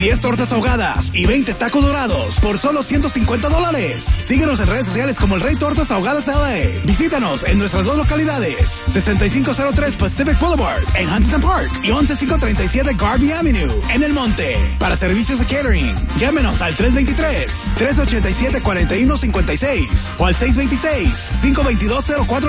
10 tortas ahogadas y 20 tacos dorados por solo $150. Síguenos en redes sociales como El Rey Tortas Ahogadas LA. Visítanos en nuestras dos localidades, 6503 Pacific Boulevard en Huntington Park y 11537 Garvey Avenue en El Monte. Para servicios de catering, llámenos al 323-387-4156 o al 626-522-04